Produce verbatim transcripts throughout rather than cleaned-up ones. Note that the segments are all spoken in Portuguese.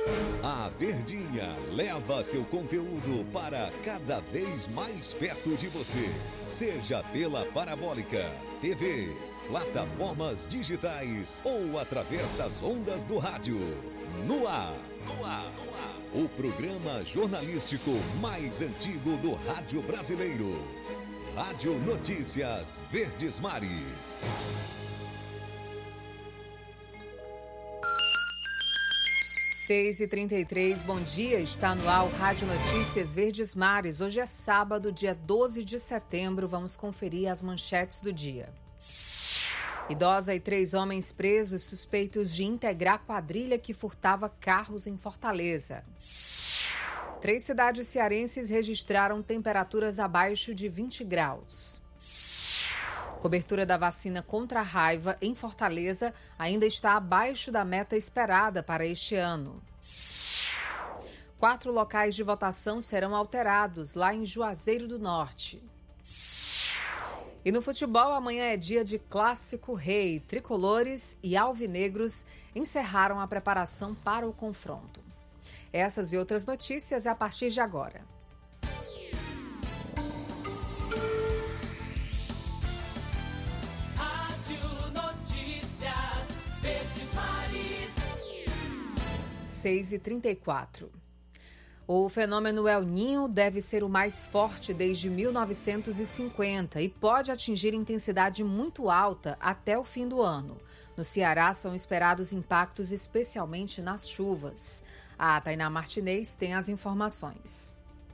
A Verdinha leva seu conteúdo para cada vez mais perto de você. Seja pela Parabólica, T V, plataformas digitais ou através das ondas do rádio. No ar. No ar. O programa jornalístico mais antigo do rádio brasileiro. Rádio Notícias Verdes Mares. seis e trinta e três, bom dia, está no ar o Rádio Notícias Verdes Mares. Hoje é sábado, dia doze de setembro, vamos conferir as manchetes do dia. Idosa e três homens presos suspeitos de integrar quadrilha que furtava carros em Fortaleza. Três cidades cearenses registraram temperaturas abaixo de vinte graus. Cobertura da vacina contra a raiva em Fortaleza ainda está abaixo da meta esperada para este ano. Quatro locais de votação serão alterados lá em Juazeiro do Norte. E no futebol, amanhã é dia de Clássico Rei. Tricolores e alvinegros encerraram a preparação para o confronto. Essas e outras notícias a partir de agora. seis e trinta e quatro. O fenômeno El Niño deve ser o mais forte desde mil novecentos e cinquenta e pode atingir intensidade muito alta até o fim do ano. No Ceará são esperados impactos especialmente nas chuvas. A Tainá Martinez tem as informações.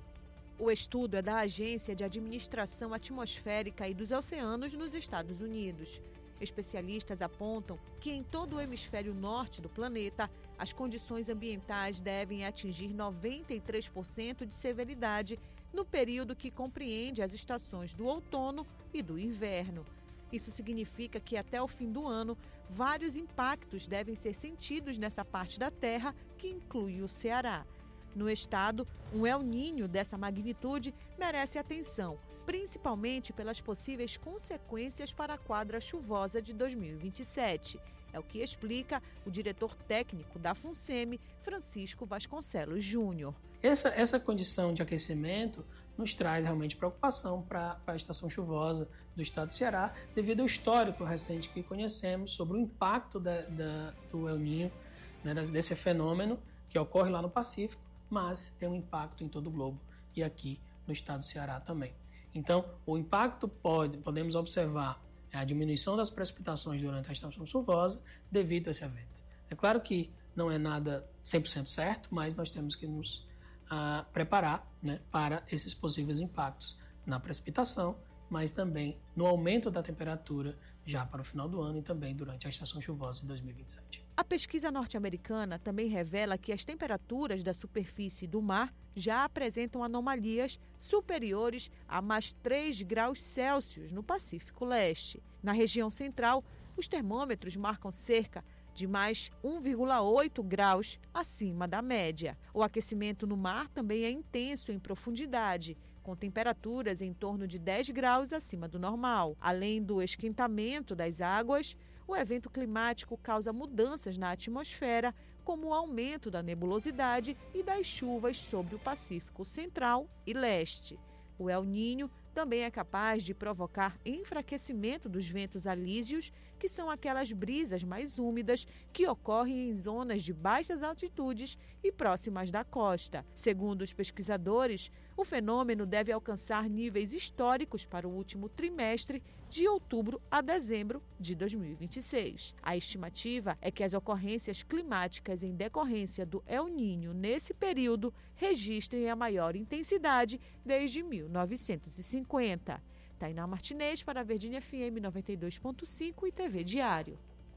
O estudo é da Agência de Administração Atmosférica e dos Oceanos nos Estados Unidos. Especialistas apontam que em todo o hemisfério norte do planeta, as condições ambientais devem atingir noventa e três por cento de severidade no período que compreende as estações do outono e do inverno. Isso significa que até o fim do ano, vários impactos devem ser sentidos nessa parte da Terra, que inclui o Ceará. No estado, um El Niño dessa magnitude merece atenção, principalmente pelas possíveis consequências para a quadra chuvosa de dois mil e vinte e sete. É o que explica o diretor técnico da FUNSEMI, Francisco Vasconcelos Júnior. Essa, essa condição de aquecimento nos traz realmente preocupação para a estação chuvosa do estado do Ceará, devido ao histórico recente que conhecemos sobre o impacto da, da, do El Niño, né, desse fenômeno que ocorre lá no Pacífico, mas tem um impacto em todo o globo e aqui no estado do Ceará também. Então, o impacto pode, podemos observar a diminuição das precipitações durante a estação chuvosa devido a esse evento. É claro que não é nada cem por cento certo, mas nós temos que nos ah, preparar, né, para esses possíveis impactos na precipitação, mas também no aumento da temperatura já para o final do ano e também durante a estação chuvosa de dois mil e vinte e sete. A pesquisa norte-americana também revela que as temperaturas da superfície do mar já apresentam anomalias superiores a mais três graus Celsius no Pacífico Leste. Na região central, os termômetros marcam cerca de mais um vírgula oito graus acima da média. O aquecimento no mar também é intenso em profundidade, com temperaturas em torno de dez graus acima do normal. Além do esquentamento das águas, o evento climático causa mudanças na atmosfera, como o aumento da nebulosidade e das chuvas sobre o Pacífico Central e Leste. O El Niño também é capaz de provocar enfraquecimento dos ventos alísios, que são aquelas brisas mais úmidas que ocorrem em zonas de baixas altitudes e próximas da costa. Segundo os pesquisadores, o fenômeno deve alcançar níveis históricos para o último trimestre, de outubro a dezembro de dois mil e vinte e seis. A estimativa é que as ocorrências climáticas em decorrência do El Niño nesse período registrem a maior intensidade desde mil novecentos e cinquenta. Tainá Martinez para a Verdinha F M noventa e dois ponto cinco e T V Diário.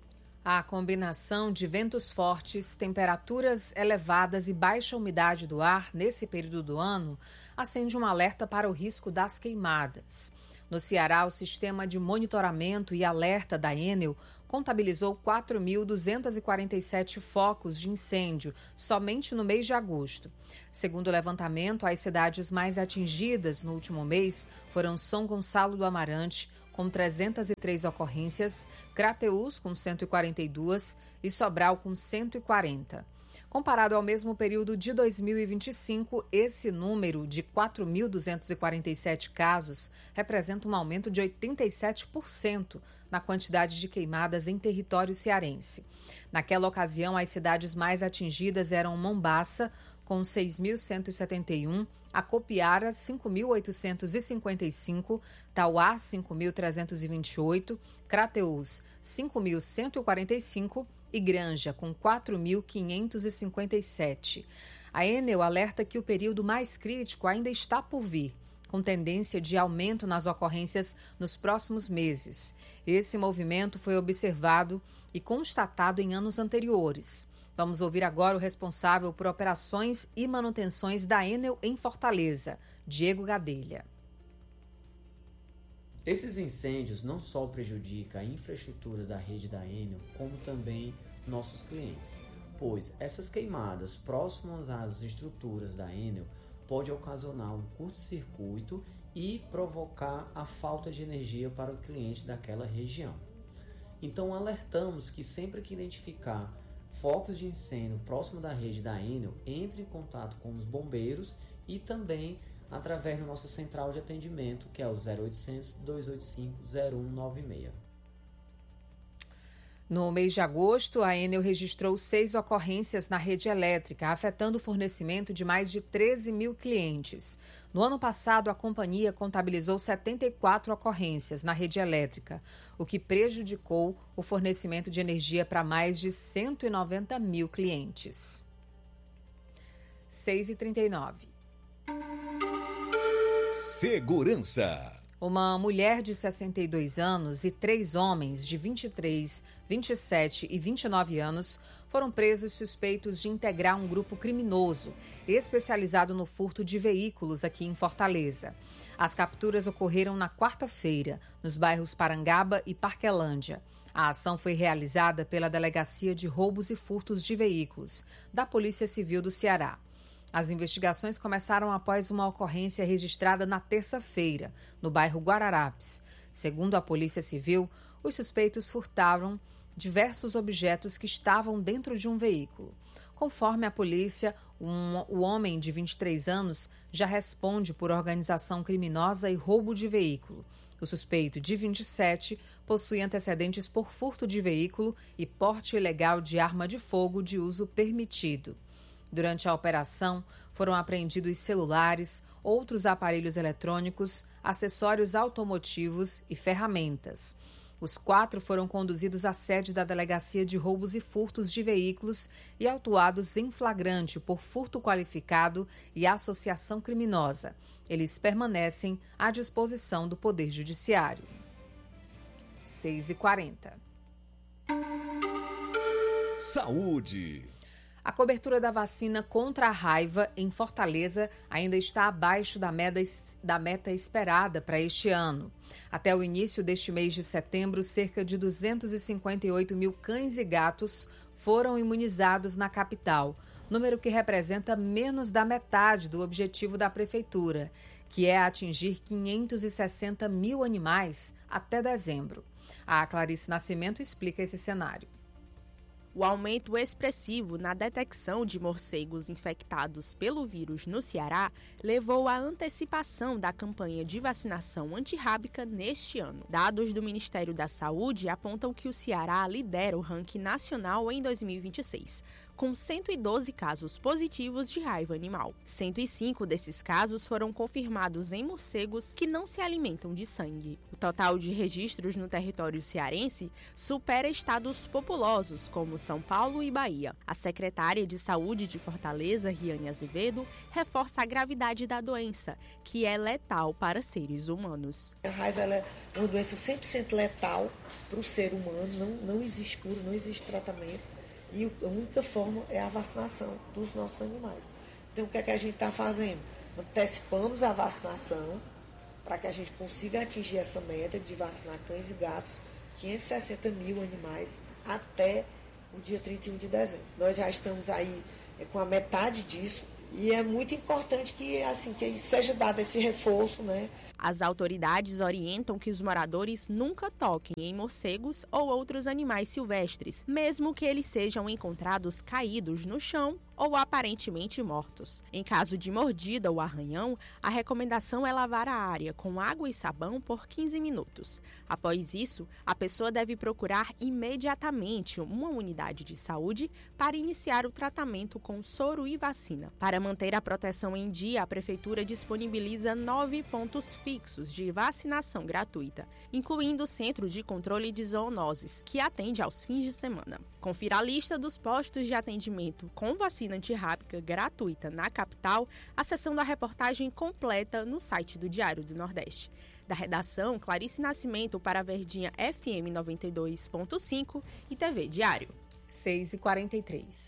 A combinação de ventos fortes, temperaturas elevadas e baixa umidade do ar nesse período do ano acende um alerta para o risco das queimadas. No Ceará, o sistema de monitoramento e alerta da Enel contabilizou quatro mil duzentos e quarenta e sete focos de incêndio somente no mês de agosto. Segundo o levantamento, as cidades mais atingidas no último mês foram São Gonçalo do Amarante, com trezentas e três ocorrências, Crateús, com cento e quarenta e duas e Sobral, com cento e quarenta. Comparado ao mesmo período de dois mil e vinte e cinco, esse número de quatro mil duzentos e quarenta e sete casos representa um aumento de oitenta e sete por cento na quantidade de queimadas em território cearense. Naquela ocasião, as cidades mais atingidas eram Mombaça, com seis mil cento e setenta e um, Acopiara, cinco mil oitocentos e cinquenta e cinco, Tauá, cinco mil trezentos e vinte e oito, Crateús, cinco mil cento e quarenta e cinco e Granja, com quatro mil quinhentos e cinquenta e sete. A Enel alerta que o período mais crítico ainda está por vir, com tendência de aumento nas ocorrências nos próximos meses. Esse movimento foi observado e constatado em anos anteriores. Vamos ouvir agora o responsável por operações e manutenções da Enel em Fortaleza, Diego Gadelha. Esses incêndios não só prejudicam a infraestrutura da rede da Enel, como também nossos clientes, pois essas queimadas próximas às estruturas da Enel pode ocasionar um curto-circuito e provocar a falta de energia para o cliente daquela região. Então alertamos que sempre que identificar focos de incêndio próximo da rede da Enel, entre em contato com os bombeiros e também através da nossa central de atendimento, que é o zero oitocentos, dois oito cinco, zero um nove seis. No mês de agosto, a Enel registrou seis ocorrências na rede elétrica, afetando o fornecimento de mais de treze mil clientes. No ano passado, a companhia contabilizou setenta e quatro ocorrências na rede elétrica, o que prejudicou o fornecimento de energia para mais de cento e noventa mil clientes. seis e trinta e nove. Segurança. Uma mulher de sessenta e dois anos e três homens de vinte e três, vinte e sete e vinte e nove anos foram presos suspeitos de integrar um grupo criminoso especializado no furto de veículos aqui em Fortaleza. As capturas ocorreram na quarta-feira, nos bairros Parangaba e Parquelândia. A ação foi realizada pela Delegacia de Roubos e Furtos de Veículos, da Polícia Civil do Ceará. As investigações começaram após uma ocorrência registrada na terça-feira, no bairro Guararapes. Segundo a Polícia Civil, os suspeitos furtavam diversos objetos que estavam dentro de um veículo. Conforme a polícia, um, o homem de vinte e três anos já responde por organização criminosa e roubo de veículo. O suspeito, de vinte e sete, possui antecedentes por furto de veículo e porte ilegal de arma de fogo de uso permitido. Durante a operação, foram apreendidos celulares, outros aparelhos eletrônicos, acessórios automotivos e ferramentas. Os quatro foram conduzidos à sede da Delegacia de Roubos e Furtos de Veículos e autuados em flagrante por furto qualificado e associação criminosa. Eles permanecem à disposição do Poder Judiciário. seis e quarenta. Saúde. A cobertura da vacina contra a raiva em Fortaleza ainda está abaixo da meta, da meta esperada para este ano. Até o início deste mês de setembro, cerca de duzentos e cinquenta e oito mil cães e gatos foram imunizados na capital, número que representa menos da metade do objetivo da Prefeitura, que é atingir quinhentos e sessenta mil animais até dezembro. A Clarice Nascimento explica esse cenário. O aumento expressivo na detecção de morcegos infectados pelo vírus no Ceará levou à antecipação da campanha de vacinação antirrábica neste ano. Dados do Ministério da Saúde apontam que o Ceará lidera o ranking nacional em dois mil e vinte e seis, com cento e doze casos positivos de raiva animal. cento e cinco desses casos foram confirmados em morcegos que não se alimentam de sangue. O total de registros no território cearense supera estados populosos como São Paulo e Bahia. A secretária de Saúde de Fortaleza, Riane Azevedo, reforça a gravidade da doença, que é letal para seres humanos. A raiva ela é uma doença cem por cento letal para o ser humano, não, não existe cura, não existe tratamento. E a única forma é a vacinação dos nossos animais. Então, o que é que a gente está fazendo? Antecipamos a vacinação para que a gente consiga atingir essa meta de vacinar cães e gatos, quinhentos e sessenta mil animais, até o dia trinta e um de dezembro. Nós já estamos aí é, com a metade disso e é muito importante que, assim, que seja dado esse reforço, né? As autoridades orientam que os moradores nunca toquem em morcegos ou outros animais silvestres, mesmo que eles sejam encontrados caídos no chão ou aparentemente mortos. Em caso de mordida ou arranhão, a recomendação é lavar a área com água e sabão por quinze minutos. Após isso, a pessoa deve procurar imediatamente uma unidade de saúde para iniciar o tratamento com soro e vacina. Para manter a proteção em dia, a Prefeitura disponibiliza nove pontos fixos de vacinação gratuita, incluindo o Centro de Controle de Zoonoses, que atende aos fins de semana. Confira a lista dos postos de atendimento com vacina antirrábica gratuita na capital, acessando a reportagem completa no site do Diário do Nordeste. Da redação, Clarice Nascimento para a Verdinha F M noventa e dois ponto cinco e T V Diário. seis e quarenta e três.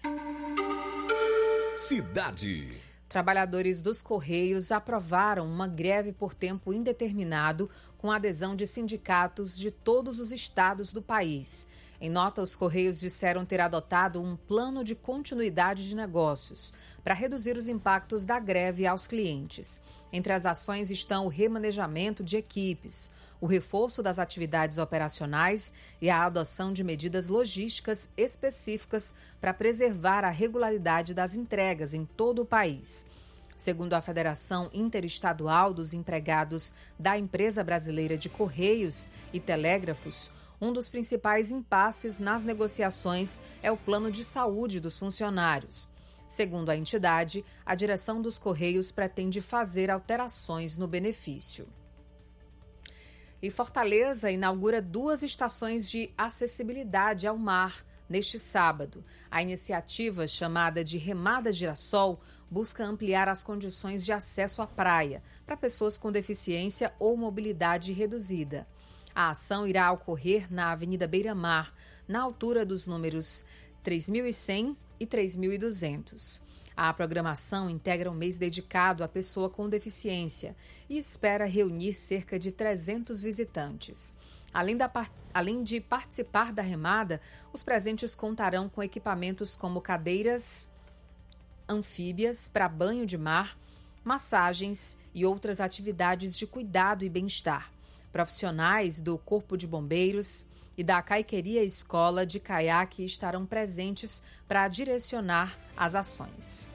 Cidade. Trabalhadores dos Correios aprovaram uma greve por tempo indeterminado com adesão de sindicatos de todos os estados do país. Em nota, os Correios disseram ter adotado um plano de continuidade de negócios para reduzir os impactos da greve aos clientes. Entre as ações estão o remanejamento de equipes, o reforço das atividades operacionais e a adoção de medidas logísticas específicas para preservar a regularidade das entregas em todo o país. Segundo a Federação Interestadual dos Empregados da Empresa Brasileira de Correios e Telégrafos, um dos principais impasses nas negociações é o plano de saúde dos funcionários. Segundo a entidade, a direção dos Correios pretende fazer alterações no benefício. E Fortaleza inaugura duas estações de acessibilidade ao mar neste sábado. A iniciativa, chamada de Remada Girassol, busca ampliar as condições de acesso à praia para pessoas com deficiência ou mobilidade reduzida. A ação irá ocorrer na Avenida Beira-Mar, na altura dos números três mil e cem e três mil e duzentos. A programação integra um mês dedicado à pessoa com deficiência e espera reunir cerca de trezentos visitantes. Além, da, além de participar da remada, os presentes contarão com equipamentos como cadeiras anfíbias para banho de mar, massagens e outras atividades de cuidado e bem-estar. Profissionais do Corpo de Bombeiros e da Caiqueria Escola de Caiaque estarão presentes para direcionar as ações.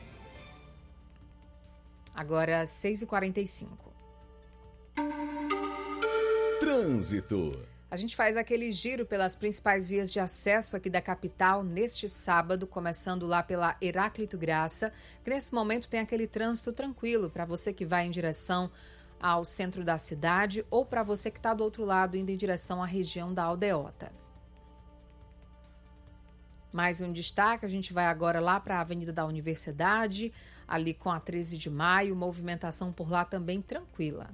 Agora, seis e quarenta e cinco. Trânsito. A gente faz aquele giro pelas principais vias de acesso aqui da capital neste sábado, começando lá pela Heráclito Graça, que nesse momento tem aquele trânsito tranquilo para você que vai em direção ao centro da cidade ou para você que está do outro lado indo em direção à região da Aldeota. Mais um destaque, a gente vai agora lá para a Avenida da Universidade, ali com a treze de maio, movimentação por lá também tranquila.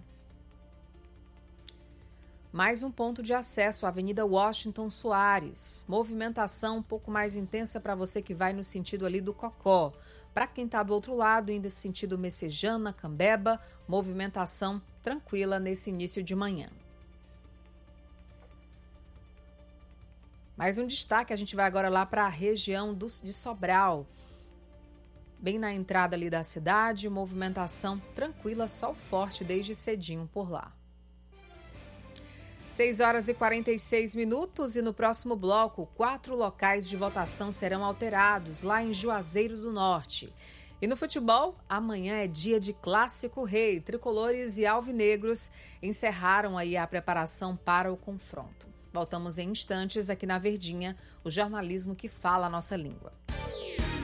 Mais um ponto de acesso, a Avenida Washington Soares, movimentação um pouco mais intensa para você que vai no sentido ali do Cocó. Para quem está do outro lado, indo no sentido Messejana, Cambeba, movimentação tranquila nesse início de manhã. Mais um destaque, a gente vai agora lá para a região do, de Sobral. Bem na entrada ali da cidade, movimentação tranquila, sol forte desde cedinho por lá. seis horas e quarenta e seis minutos e no próximo bloco, quatro locais de votação serão alterados lá em Juazeiro do Norte. E no futebol, amanhã é dia de Clássico Rei. Tricolores e alvinegros encerraram aí a preparação para o confronto. Voltamos em instantes aqui na Verdinha, o jornalismo que fala a nossa língua.